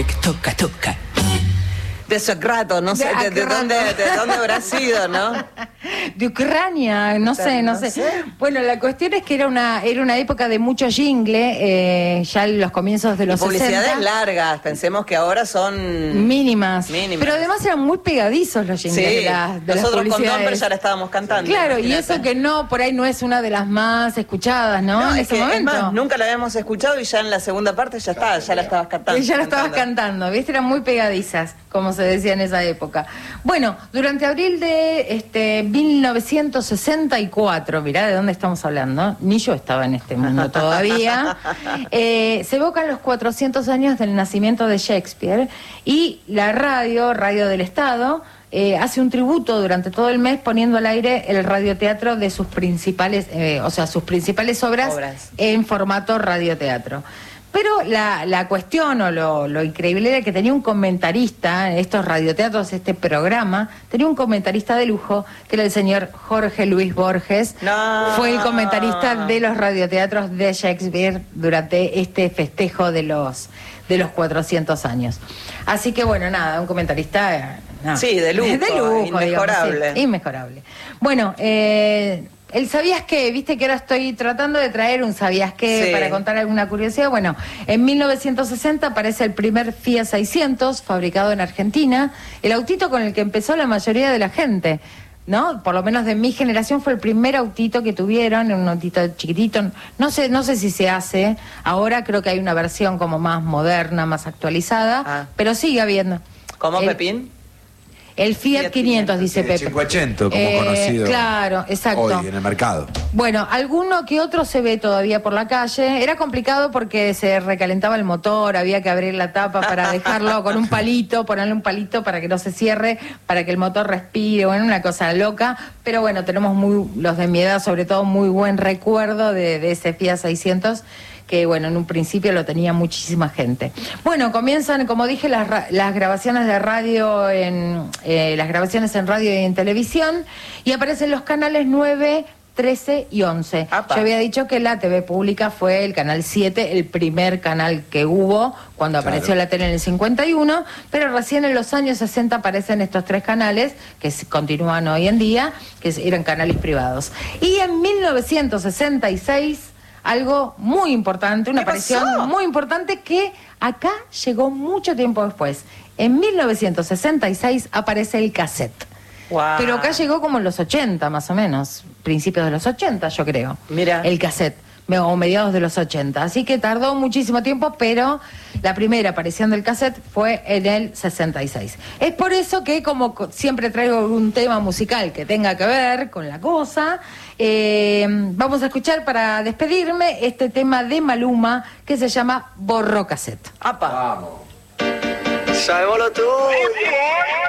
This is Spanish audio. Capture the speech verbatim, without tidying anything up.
Toca, toca. De Socrato, no sé, de, de, de, dónde, de dónde habrá sido, ¿no? De Ucrania, no sé, no, no sé. sé. Bueno, la cuestión es que era una era una época de mucho jingle, eh, ya en los comienzos de los y publicidades sesenta. largas, pensemos que ahora son... Mínimas. mínimas. Pero además eran muy pegadizos los jingles sí, de, la, de nosotros las con Domper ya la estábamos cantando. Claro, imagínate. y eso que no, por ahí no es una de las más escuchadas, ¿no? No, en es ese que, momento. es más, nunca la habíamos escuchado y ya en la segunda parte ya está, ya la estabas cantando. Y ya la estabas cantando. cantando, ¿viste? Eran muy pegadizas, como se decía en esa época. Bueno, durante abril de este mil novecientos sesenta y cuatro, mirá de dónde estamos hablando, ni yo estaba en este mundo todavía, eh, se evocan los cuatrocientos años del nacimiento de Shakespeare y la radio, Radio del Estado, eh, hace un tributo durante todo el mes poniendo al aire el radioteatro de sus principales, eh, o sea, sus principales obras, obras. en formato radioteatro. Pero la, la cuestión o lo, lo increíble era que tenía un comentarista, en estos radioteatros, este programa, tenía un comentarista de lujo, que era el señor Jorge Luis Borges. No. Fue el comentarista de los radioteatros de Shakespeare durante este festejo de los, de los cuatrocientos años. Así que bueno, nada, un comentarista... No, sí, de lujo, de lujo inmejorable. Digamos, sí, inmejorable. Bueno, eh... el ¿sabías qué? Viste que ahora estoy tratando de traer un ¿sabías qué? Sí. Para contar alguna curiosidad. Bueno, en mil novecientos sesenta aparece el primer Fiat seiscientos fabricado en Argentina, el autito con el que empezó la mayoría de la gente, ¿no? Por lo menos de mi generación fue el primer autito que tuvieron, un autito chiquitito. No sé, no sé si se hace. Ahora creo que hay una versión como más moderna, más actualizada, ah. pero sigue habiendo. ¿Cómo, el, Pepín? El Fiat, Fiat quinientos, dice el Pepe. cincuecento, como eh, conocido. Claro, exacto. Hoy en el mercado. Bueno, alguno que otro se ve todavía por la calle. Era complicado porque se recalentaba el motor, había que abrir la tapa para dejarlo con un palito, ponerle un palito para que no se cierre, para que el motor respire, bueno, una cosa loca. Pero bueno, tenemos muy, los de mi edad sobre todo, muy buen recuerdo de, de ese Fiat seiscientos, que bueno, en un principio lo tenía muchísima gente. Bueno, comienzan, como dije, las, las grabaciones de radio, en eh, las grabaciones en radio y en televisión, y aparecen los canales nueve, trece y once. Apa. Yo había dicho que la T V pública fue el canal siete, el primer canal que hubo cuando Claro. apareció la tele en el cincuenta y uno, pero recién en los años sesenta aparecen estos tres canales que continúan hoy en día, que eran canales privados. Y en mil novecientos sesenta y seis... algo muy importante, una aparición pasó? muy importante que acá llegó mucho tiempo después. En mil novecientos sesenta y seis aparece el cassette. Wow. Pero acá llegó como en los ochenta, más o menos. Principios de los ochenta, yo creo. Mira. El cassette. O mediados de los ochenta. Así que tardó muchísimo tiempo, pero la primera aparición del cassette fue en el sesenta y seis. Es por eso que, como siempre traigo un tema musical que tenga que ver con la cosa, eh, vamos a escuchar para despedirme este tema de Maluma que se llama Borró Cassette. Apa. Vamos. Sabemos lo tuyo.